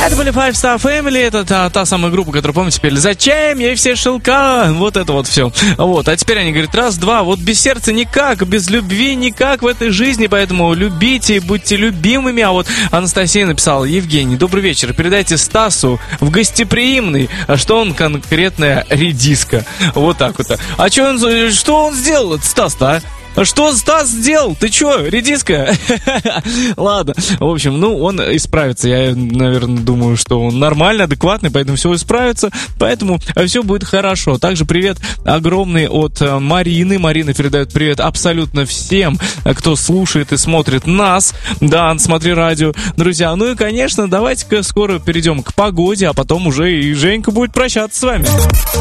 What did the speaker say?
Это были Five Star Family, это та самая группа, которую, помните, пели «Зачем ей все шелка?» Вот это вот все. Вот, а теперь они говорят, раз, два, вот без сердца никак, без любви никак в этой жизни, поэтому любите и будьте любимыми. А вот Анастасия написала: Евгений, добрый вечер, передайте Стасу в гостеприимный, что он конкретная редиска. Вот так вот. А что он сделал, Стас-то, а? Что Стас сделал? Ты чё, редиска? Ладно, в общем, он исправится. Я, наверное, думаю, что он нормально, адекватный, поэтому все исправится. Поэтому все будет хорошо. Также привет огромный от Марины. Марина передает привет абсолютно всем, кто слушает и смотрит нас. Да, смотри радио. Друзья, ну и, конечно, давайте-ка скоро перейдем к погоде, а потом уже и Женька будет прощаться с вами.